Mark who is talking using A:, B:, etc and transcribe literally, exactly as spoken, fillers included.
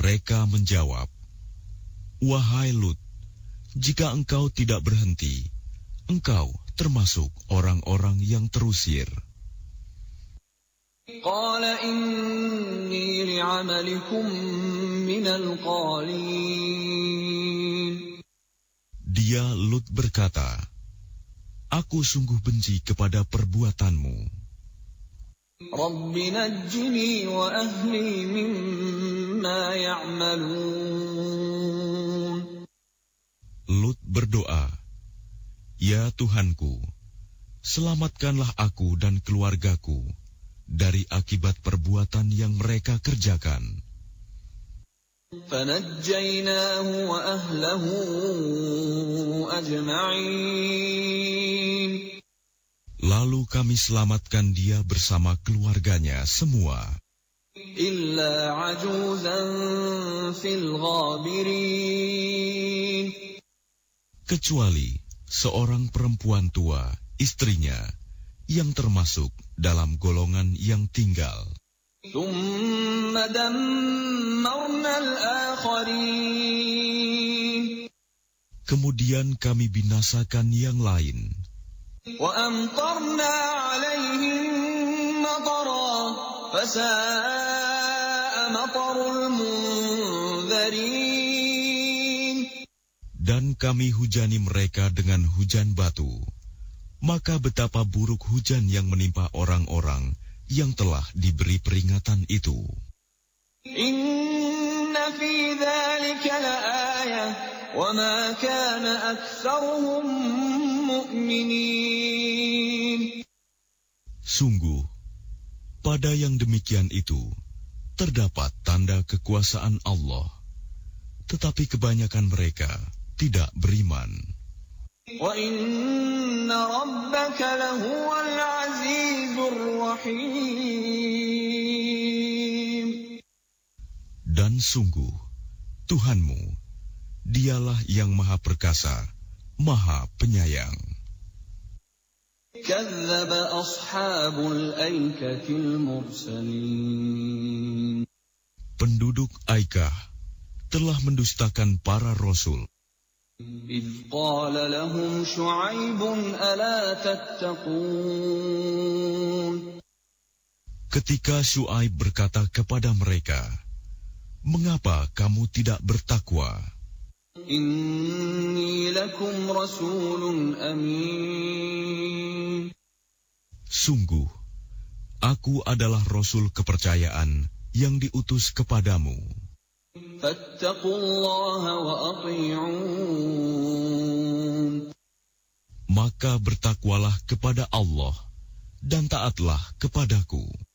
A: Mereka menjawab, "Wahai Lut, jika engkau tidak berhenti, engkau termasuk orang-orang yang terusir."
B: Qala inni li'amalikum minal qalin.
A: Dia Lut berkata, "Aku sungguh benci kepada perbuatanmu.
B: Rabbi najjini wa ahli mimma ya'malun."
A: Lut berdoa, "Ya Tuhanku, selamatkanlah aku dan keluargaku dari akibat perbuatan yang mereka kerjakan."
B: Fanajjaynahu wa ahlahu ajma'in.
A: Lalu kami selamatkan dia bersama keluarganya semua.
B: Illa ajuzan fil ghabirin.
A: Kecuali seorang perempuan tua, istrinya, yang termasuk dalam golongan yang tinggal.
B: Thumma dammarna al-akharin.
A: Kemudian kami binasakan yang lain.
B: Wa amtarna 'alaihim matara fasa'a matarul munzirin.
A: Dan kami hujani mereka dengan hujan batu. Maka betapa buruk hujan yang menimpa orang-orang yang telah diberi peringatan itu.
B: Inna fi dzalika laayah wa ma kana aktsaruhum mu'minin.
A: Sungguh, pada yang demikian itu terdapat tanda kekuasaan Allah, tetapi kebanyakan mereka tidak beriman.
B: Wa inna rabbaka lahuwal azizur rahim.
A: Dan sungguh, Tuhanmu, dialah yang maha perkasa, maha penyayang.
B: Kadzdzaba ashabul aikatil mursalin.
A: Penduduk Aikah telah mendustakan para rasul.
B: إذ قال لهم شعيب ألا تتقون.
A: Ketika Syuaib berkata kepada mereka, "Mengapa kamu tidak bertakwa?
B: Inni lakum rasulun amin.
A: Sungguh, aku adalah rasul kepercayaan yang diutus kepadamu.
B: Fattaqullaha wa ati'un.
A: Maka bertakwalah kepada Allah dan taatlah kepadaku."